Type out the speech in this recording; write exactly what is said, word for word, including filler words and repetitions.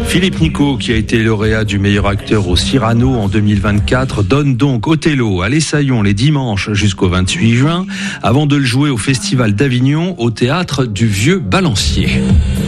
Philippe Nicaud, qui a été lauréat du meilleur acteur au Cyrano en deux mille vingt-quatre, donne donc Othello à l'Essaillon les dimanches jusqu'au vingt-huit juin, avant de le jouer au Festival d'Avignon au théâtre du Vieux Balancier.